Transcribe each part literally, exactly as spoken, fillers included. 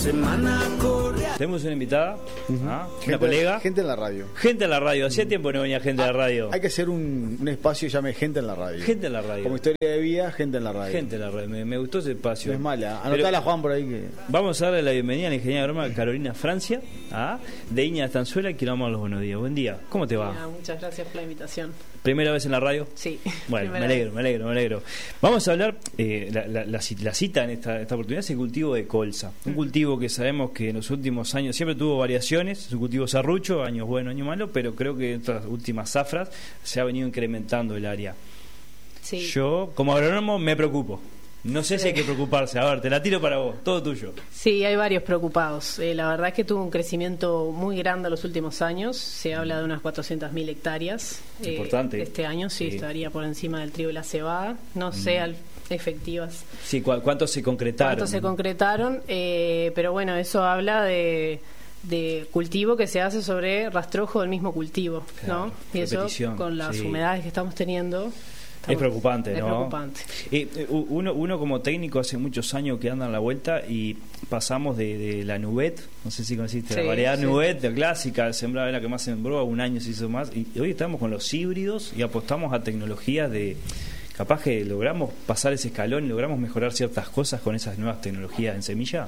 Semana Correa. Tenemos una invitada, uh-huh. ¿ah? gente, una colega. Gente en la radio. Gente en la radio. Hacía uh-huh. tiempo no venía gente ah, en la radio. Hay que hacer un, un espacio que llame Gente en la radio. Gente en la radio. Como historia de vida, Gente en la radio. Gente en la radio. Me, me gustó ese espacio. No es mala. Anotala, Pero, Juan, por ahí. que Vamos a darle la bienvenida a la ingeniera agrónoma Carolina Francia, ¿ah? de Iña Estanzuela, que le damos los buenos días. Buen día. ¿Cómo te va? Mira, muchas gracias por la invitación. ¿Primera vez en la radio? Sí. Bueno, me alegro, me alegro, me alegro. Vamos a hablar, eh, la, la, la, la cita en esta, esta oportunidad es el cultivo de colza. Un cultivo que sabemos que en los últimos años siempre tuvo variaciones, es un cultivo serrucho, años buenos, años malos, pero creo que en estas últimas zafras se ha venido incrementando el área. Sí. Yo, como agrónomo, me preocupo. No sé si hay que preocuparse. A ver, te la tiro para vos, todo tuyo. Sí, hay varios preocupados. Eh, la verdad es que tuvo un crecimiento muy grande en los últimos años. Se habla de unas cuatrocientas mil hectáreas. Importante. Eh, este año sí, sí estaría por encima del trigo y la cebada. No sé, mm. al, efectivas. Sí, ¿cu- ¿cuántos se concretaron? ¿Cuántos se concretaron? Eh, pero bueno, eso habla de... de cultivo que se hace sobre rastrojo del mismo cultivo, claro, ¿no? Y repetición, eso con las sí. humedades que estamos teniendo es preocupante, es ¿no? preocupante. Eh, uno, uno como técnico hace muchos años que anda en la vuelta y pasamos de, de la Nuvet, no sé si conociste, sí, la variedad sí. Nuvet, la clásica, sembrada era la que más sembró, un año se hizo más, y hoy estamos con los híbridos y apostamos a tecnologías de... Capaz que logramos pasar ese escalón y logramos mejorar ciertas cosas con esas nuevas tecnologías en semilla.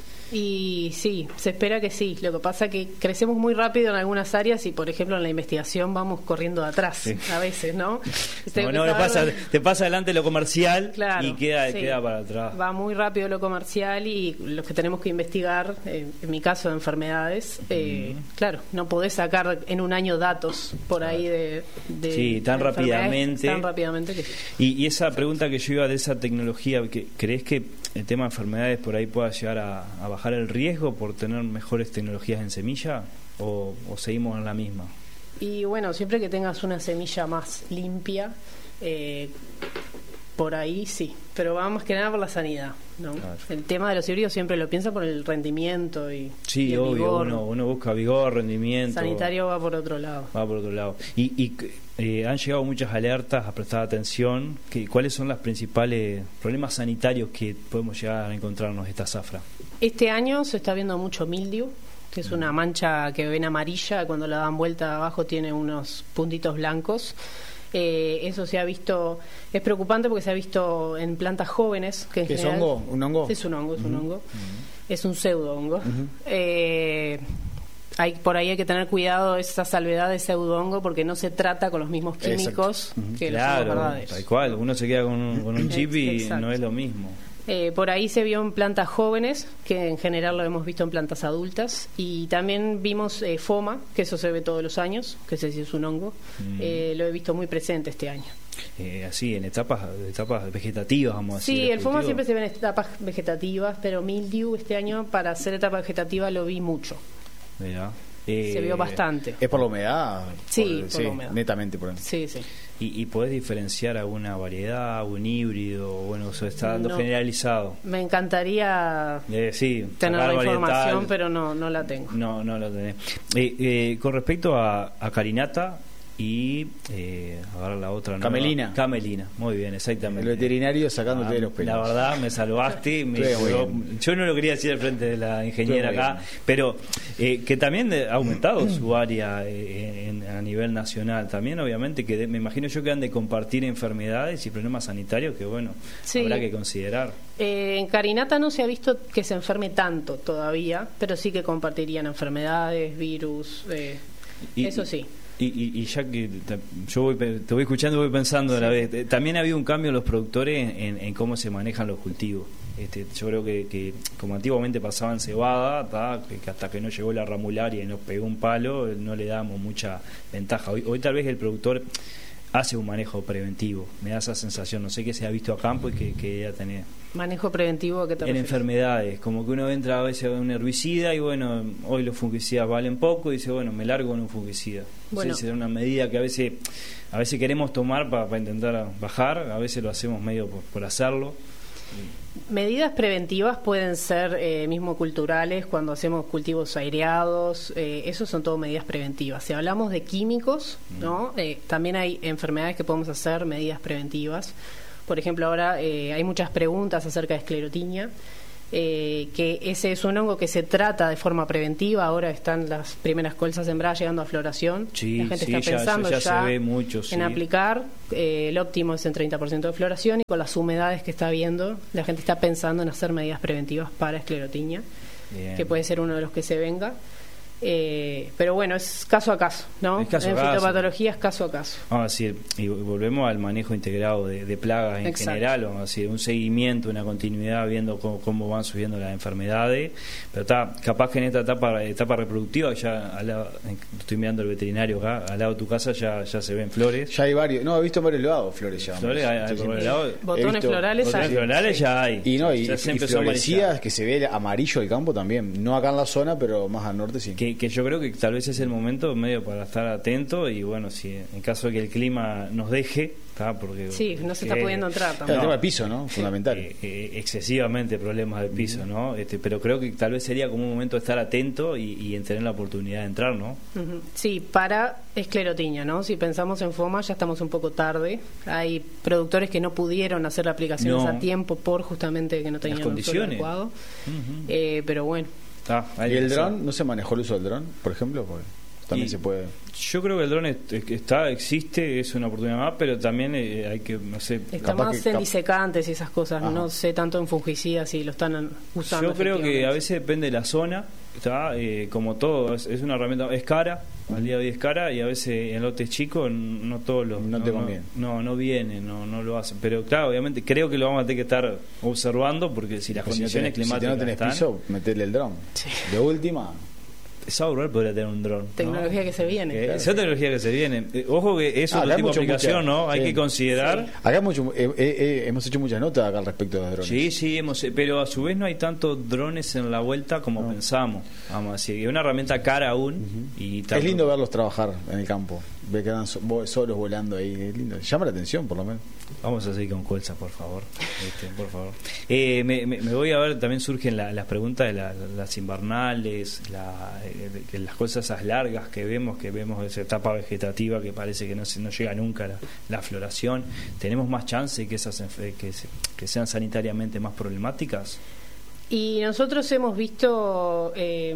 Y sí, se espera que sí. Lo que pasa es que crecemos muy rápido en algunas áreas y, por ejemplo, en la investigación vamos corriendo de atrás sí. a veces, ¿no? No, no, no pasa, te pasa adelante lo comercial claro, y queda, sí. queda para atrás. Va muy rápido lo comercial y los que tenemos que investigar, eh, en mi caso de enfermedades, eh, mm. claro, no podés sacar en un año datos por ahí de... de sí, tan de rápidamente. Tan rápidamente que... Y, y esa pregunta que yo iba de esa tecnología, que ¿crees que el tema de enfermedades por ahí pueda llegar a, a bajar el riesgo por tener mejores tecnologías en semilla o, o seguimos en la misma? Y bueno, siempre que tengas una semilla más limpia, eh, por ahí sí, pero va más que nada por la sanidad, ¿no? Claro. El tema de los híbridos siempre lo piensa por el rendimiento y, sí, y el obvio, vigor. Uno, uno busca vigor, rendimiento. Sanitario va por otro lado. Va por otro lado. Y, y eh, han llegado muchas alertas a prestar atención. Que, ¿Cuáles son los principales problemas sanitarios que podemos llegar a encontrarnos esta zafra? Este año se está viendo mucho mildiu, que es una mancha que ven amarilla, cuando la dan vuelta abajo tiene unos puntitos blancos. Eh, eso se ha visto, es preocupante porque se ha visto en plantas jóvenes. Que en ¿Qué general, es hongo? ¿Un hongo? Es un hongo, es un uh-huh. hongo. Uh-huh. Es un pseudo hongo. Uh-huh. Eh, hay, por ahí hay que tener cuidado esa salvedad de pseudo hongo porque no se trata con los mismos químicos uh-huh. que claro, los verdaderos. Tal cual, uno se queda con un, con un chip y exacto. no es lo mismo. Eh, por ahí se vio en plantas jóvenes, que en general lo hemos visto en plantas adultas, y también vimos eh, FOMA, que eso se ve todos los años, que ese sí es un hongo, mm. eh, lo he visto muy presente este año. Eh, así, en etapas etapas vegetativas, vamos a decir. Sí, el FOMA siempre se ve en etapas vegetativas, pero mildiu este año para hacer etapa vegetativa lo vi mucho. Mirá. Eh, se vio bastante. ¿Es por la humedad? Sí, por, por sí, la humedad. Netamente por el... Sí, sí. ¿Y, y podés diferenciar alguna variedad, un híbrido? Bueno, eso está dando no, generalizado. Me encantaría eh, sí, tener la información, pero no no la tengo. No, no la tenés. Eh, eh, con respecto a, a Carinata y eh, a ver la otra ¿no? Camelina. Camelina, muy bien, exactamente. El veterinario sacándote ah, de los pelos. La verdad, me salvaste. me yo, yo no lo quería decir al frente de la ingeniera acá, bien. pero eh, que también ha aumentado su área eh, en, a nivel nacional. También, obviamente, que de, me imagino yo que han de compartir enfermedades y problemas sanitarios que, bueno, sí. habrá que considerar. Eh, en Carinata no se ha visto que se enferme tanto todavía, pero sí que compartirían enfermedades, virus, eh, y, eso sí. Y, y, y ya que te, yo voy, te voy escuchando, voy pensando sí. a la vez, también ha habido un cambio en los productores en, en cómo se manejan los cultivos. Este, yo creo que, que como antiguamente pasaba en cebada, ta, que, que hasta que no llegó la ramularia y nos pegó un palo, no le damos mucha ventaja. Hoy, hoy tal vez el productor hace un manejo preventivo, me da esa sensación, no sé qué se ha visto a campo y que, que ya tenía. ¿Manejo preventivo qué te En refieres? Enfermedades, como que uno entra a veces a un herbicida y bueno, hoy los fungicidas valen poco y dice, bueno, me largo en un fungicida. Bueno. Sí, será una medida que a veces a veces queremos tomar para pa intentar bajar, a veces lo hacemos medio por, por hacerlo. Medidas preventivas pueden ser eh, mismo culturales, cuando hacemos cultivos aireados, eh, esos son todo medidas preventivas. Si hablamos de químicos, ¿no? Eh, también hay enfermedades que podemos hacer medidas preventivas. Por ejemplo, ahora eh, hay muchas preguntas acerca de esclerotinia Eh, que ese es un hongo que se trata de forma preventiva. Ahora están las primeras colzas sembradas llegando a floración. Sí, la gente sí, está ya- pensando ya ya, se ve mucho, sí. en aplicar. Eh, el óptimo es en treinta por ciento de floración, y con las humedades que está habiendo, la gente está pensando en hacer medidas preventivas para esclerotinia, Bien. que puede ser uno de los que se venga. Eh, pero bueno, es caso a caso, ¿no? Es caso en a caso. fitopatología es caso a caso. Vamos a decir, y volvemos al manejo integrado de, de plagas en Exacto. general, vamos a decir, un seguimiento, una continuidad, viendo cómo, cómo van subiendo las enfermedades, pero está capaz que en esta etapa etapa reproductiva, ya al lado, estoy mirando el veterinario acá, al lado de tu casa ya, ya se ven flores. Ya hay varios, no, he visto en varios lados flores ya. Flores hay- hay Sí, por sí. el lado. Botones visto florales Botones hay. florales Sí. ya hay. Y no, y, Ya se y empezó a amarillar. florecidas que se ve amarillo el campo también. No acá en la zona, pero más al norte sí. Que, que yo creo que tal vez es el momento medio para estar atento, y bueno, si en caso de que el clima nos deje, ¿tá? Porque Sí, no se está que- pudiendo entrar El tampoco. tema del piso, ¿no? Fundamental. Eh, eh, excesivamente problemas del piso, ¿no? Este, pero creo que tal vez sería como un momento de estar atento y, y en tener la oportunidad de entrar, ¿no? Ujú. Sí, para esclerotinia, ¿no? Si pensamos en FOMA ya estamos un poco tarde. Hay productores que no pudieron hacer la aplicación No. a tiempo por justamente que no tenían un suelo condiciones. adecuado. Ujú. Eh, pero bueno, Ah, hay ¿Y que el pensar. dron? ¿No se manejó el uso del dron, por ejemplo? Porque también Y- se puede. Yo creo que el dron es- es- está, existe, es una oportunidad más, pero también eh, hay que, no sé, está capaz más que- en cap- disecantes y esas cosas. Ajá. No sé tanto en fungicidas si lo están usando. yo creo que a efectivamente. veces depende de la zona, ¿está? Eh, como todo, es, es una herramienta, es cara, al día de hoy es cara, y a veces en lotes chicos n- no todos los... No te conviene. No, no vienen, no, no lo hacen. Pero claro, obviamente creo que lo vamos a tener que estar observando, porque si las Pues si condiciones tenés- si climáticas no tenés están... piso, meterle el dron. Sí. De última, Sauber podría tener un dron. ¿no? Tecnología que se viene. Que- Claro. Esa tecnología que se viene. Eh, ojo que es Ah, otro acá hay tipo de mucho- aplicación, mucha- ¿no? Hay sí. que considerar... acá mucho, eh, eh, eh, hemos hecho muchas notas acá al respecto de los drones. Sí, sí, hemos, eh, pero a su vez no hay tantos drones en la vuelta como No. pensamos. Vamos a decir, es una herramienta cara aún. y Es lindo verlos trabajar en el campo. Ve que andan so- vo- solos volando ahí. Es lindo. Llama la atención, por lo menos. Vamos a seguir con colza, por favor. Este, por favor. Eh, me, me- me voy a ver, también surgen la- las preguntas de la- las invernales, la, eh, de- que las cosas esas largas que vemos, que vemos esa etapa vegetativa que parece que no, se, no llega nunca la, la floración. ¿Tenemos más chance que, esas, enfe- que, se- que sean sanitariamente más problemáticas? Y nosotros hemos visto eh,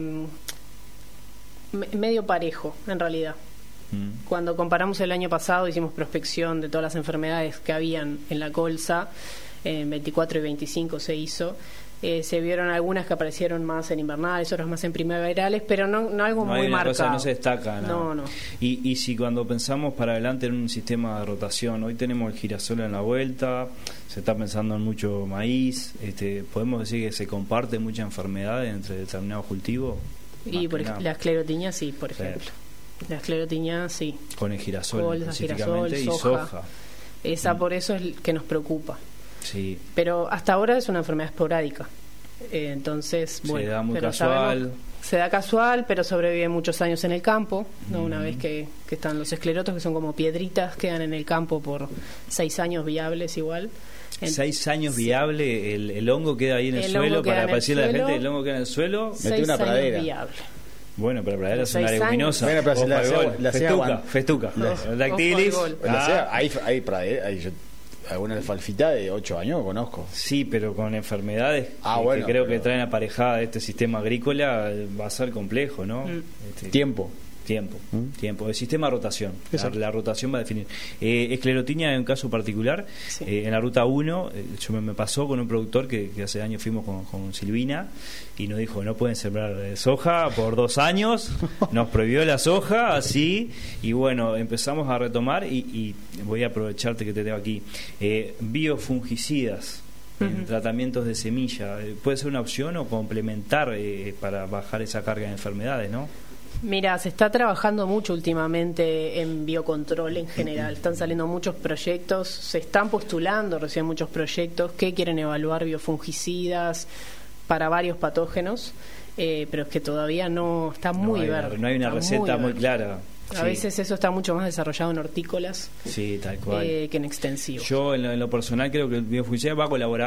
me- medio parejo, en realidad. Mm. Cuando comparamos el año pasado, hicimos prospección de todas las enfermedades que habían en la colza, en veinticuatro y veinticinco se hizo. Eh, se vieron algunas que aparecieron más en invernales, otras más en primaverales, pero no, no algo No muy hay una marcado. cosa, no se destaca nada. No, no. Y, y si cuando pensamos para adelante en un sistema de rotación, hoy tenemos el girasol en la vuelta, se está pensando en mucho maíz, este, podemos decir que se comparten muchas enfermedades entre determinados cultivos. Y Más por que ej- nada. la esclerotinia sí, por Sí. ejemplo. La esclerotinia sí. Con el girasol Colza, específicamente girasol, y soja. soja. Esa Mm. por eso es el que nos preocupa. Sí. Pero hasta ahora es una enfermedad esporádica. Eh, entonces, Se bueno, da muy pero casual. sabemos- se da casual, pero sobrevive muchos años en el campo. ¿no? Una Mm. vez que, que están los esclerotos, que son como piedritas, quedan en el campo por seis años viables igual. En- Seis años Sí. viable, el, el hongo queda ahí en el, El suelo, hongo queda para en el decirle a la suelo. gente, el hongo queda en el suelo. seis Mete una años pradera. viable. Bueno, pero la pradera es una Seis leguminosa. años. Bueno, pero Ojo la al hacía- gol. la hacía festuca, aguant- festuca. Ojo- Dactilis. ojo al gol. Pero, Ah. o sea, hay, hay pradera, hay, yo, alguna alfalfita de ocho años que conozco. Sí, pero con enfermedades Ah, que, que bueno, creo que pero- traen aparejada este sistema agrícola, eh, va a ser complejo, ¿no? Mm. Este, Tiempo. Tiempo, ¿Mm? tiempo. El sistema de rotación. La, Exacto. la rotación va a definir. Eh, esclerotinia es un caso particular. Sí. Eh, en la ruta uno, eh, yo me, me pasó con un productor que, que hace años fuimos con, con Silvina y nos dijo: no pueden sembrar eh, soja por dos años. Nos prohibió la soja, así. Y bueno, empezamos a retomar. Y, y voy a aprovecharte que te tengo aquí. Eh, biofungicidas. En Ujú. tratamientos de semilla, Eh, puede ser una opción o complementar eh, para bajar esa carga de enfermedades, ¿no? Mira, se está trabajando mucho últimamente en biocontrol en general. Están saliendo muchos proyectos, se están postulando recién muchos proyectos que quieren evaluar biofungicidas para varios patógenos, eh, pero es que todavía no está muy no hay, verde. no hay una está receta muy, verde. clara. A Sí. veces eso está mucho más desarrollado en hortícolas Sí, tal cual. eh, que en extensivos. Yo en lo, en lo personal creo que el biofungicida va a colaborar,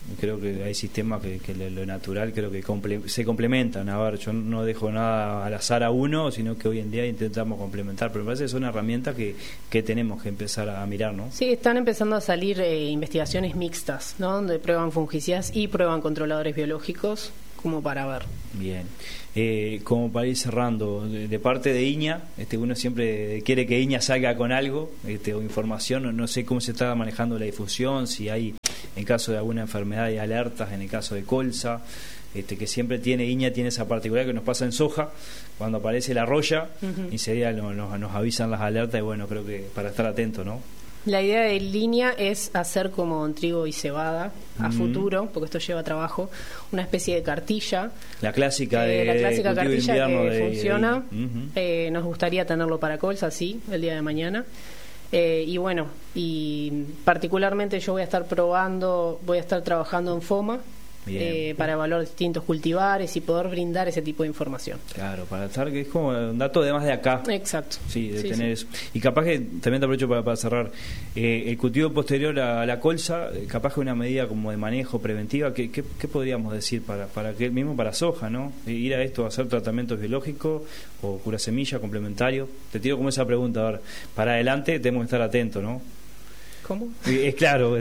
creo que hay sistemas que, que lo, lo natural creo que comple- se complementan. A ver, yo no dejo nada al azar a uno, sino que hoy en día intentamos complementar, pero me parece que son herramientas que, que tenemos que empezar a mirar, ¿no? Sí, están empezando a salir eh, investigaciones mixtas, ¿no? Donde prueban fungicidas y prueban controladores biológicos, como para ver. Bien. Eh, como para ir cerrando, de, de parte de Iña, este, uno siempre quiere que Iña salga con algo, este, o información, no, no sé cómo se está manejando la difusión, si hay, en caso de alguna enfermedad, hay alertas, en el caso de colza, este, que siempre tiene, Iña tiene esa particularidad que nos pasa en soja, cuando aparece la roya, uh-huh. enseguida nos, nos, nos avisan las alertas, y bueno, creo que para estar atento, ¿no? La idea de línea es hacer como en trigo y cebada a uh-huh. futuro, porque esto lleva trabajo, una especie de cartilla. La clásica de, eh, la clásica de cartilla que de, funciona. De, de, uh-huh. eh, nos gustaría tenerlo para colza, sí, el día de mañana. Eh, y bueno, y particularmente yo voy a estar probando, voy a estar trabajando en FOMA. Eh, para evaluar distintos cultivares y poder brindar ese tipo de información. Claro, para estar, que es como un dato de más de acá. Exacto. Sí, de sí, tener sí. eso. Y capaz que, también te aprovecho para, para cerrar, eh, el cultivo posterior a la colza, capaz que una medida como de manejo preventiva, ¿qué, qué, qué podríamos decir para, para que mismo para soja, ¿no? Ir a esto a hacer tratamientos biológicos o cura semilla, complementario. Te tiro como esa pregunta, a ver, para adelante tenemos que estar atentos, ¿no? ¿Cómo? Es claro.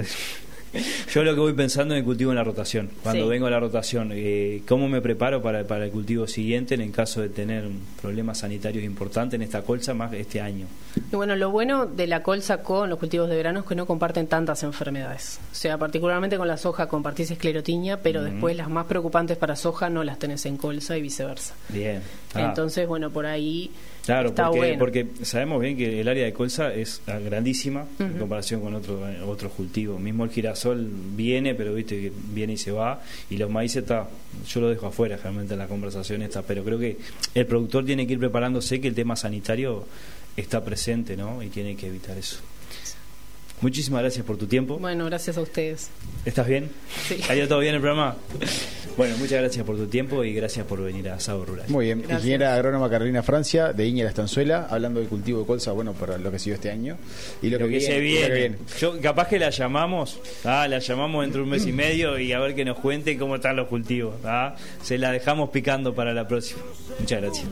Yo lo que voy pensando en el cultivo en la rotación. Cuando sí. vengo a la rotación, eh, ¿cómo me preparo para, para el cultivo siguiente en el caso de tener problemas sanitarios importantes en esta colza más este año? Y bueno, lo bueno de la colza con los cultivos de verano es que no comparten tantas enfermedades. O sea, particularmente con la soja compartís esclerotinia, pero uh-huh. después las más preocupantes para soja no las tenés en colza y viceversa. Bien. Ah. Entonces, bueno, por ahí... Claro, Está porque, bueno. porque sabemos bien que el área de colza es grandísima uh-huh. en comparación con otro, otros cultivos. Mismo el girasol viene, pero viste que viene y se va, y los maíces está, yo lo dejo afuera realmente en la conversación esta, pero creo que el productor tiene que ir preparándose, que el tema sanitario está presente, ¿no? Y tiene que evitar eso. Muchísimas gracias por tu tiempo. Bueno, gracias a ustedes. ¿Estás bien? Sí. ¿Ha ido todo bien el programa? Bueno, muchas gracias por tu tiempo y gracias por venir a Asado Rural. Muy bien, gracias. Ingeniera agrónoma Carolina Francia, de Iña La Estanzuela, hablando del cultivo de colza, bueno, para lo que siguió este año y lo, lo que, que, viene, se viene. Lo que viene. Yo capaz que la llamamos, ah, la llamamos dentro de un mes y medio y a ver que nos cuente cómo están los cultivos. Ah, se la dejamos picando para la próxima. Muchas gracias.